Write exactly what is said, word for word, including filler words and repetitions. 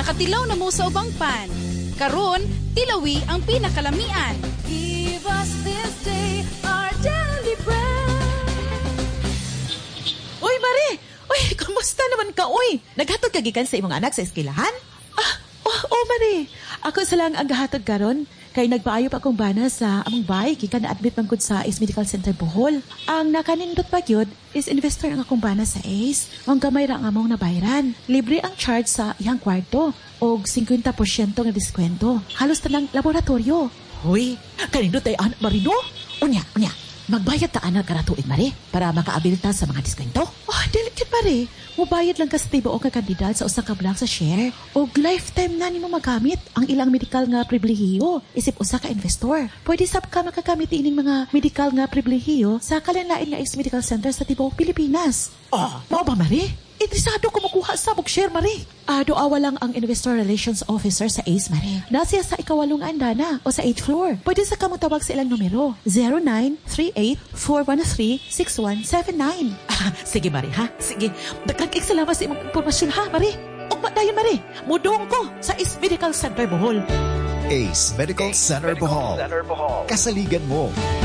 nakatilaw na mo sa ubang pan. Karon, tilawi ang pinakalamian. Give us this day our daily bread. Uy, Mari! Uy, kamusta naman ka, uy? Naghatod ka gikan sa imong anak sa eskwelahan? Ah, oh, oh, Mari. Ako sa lang ang gahatod karon. Kay nagpaayo pa akong bana sa among bahay, kika na-admit man gud sa Ace Medical Center Bohol. Ang nakanindot pa gyud is investor ang akong bana sa Ace. Ang gamay ra ang among nabayran. Libre ang charge sa iyang kwarto og fifty percent nga diskwento. Halos tanang laboratorio. Hoy, kanindot ay anak Marino? Unya, unya. Magbayad ta anak karatuig, Mari, para makaabilta sa mga diskwento. Oh, delicate, Mari. Mubayad lang ka sa tibo o ka kandidat sa usa ka blank sa share. O lifetime na nimo magamit ang ilang medical nga pribilehiyo. Isip usa ka investor. Pwede sab ka makagamit ining mga medical nga pribilehiyo sa kalanlain nga Ace Medical Center sa tibuok Pilipinas. Oh, mao ba, Mari? Interesado ko makuha sa bukshare, Mari. Ah, doawa lang ang Investor Relations Officer sa Ace, Mari. Nasiya sa ikawalong andana o sa eighth floor. Pwede sa kamutawag sa ilang numero. zero nine three eight four one three six one seven nine. Ah, sige, Mari, ha? Sige. Nagkakik salamat sa imong impormasyon, ha, Mari? Ugma dayon, Mari. Mudong ko sa Ace Medical Center Bohol. Ace Medical Center Bohol. Kasaligan mo.